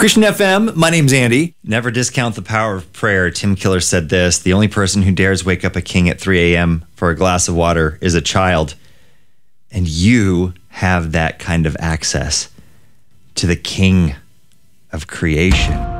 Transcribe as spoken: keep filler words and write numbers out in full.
Christian F M, my name's Andy. Never discount the power of prayer. Tim Keller said this: the only person who dares wake up a king at three a.m. for a glass of water is a child. And you have that kind of access to the king of creation.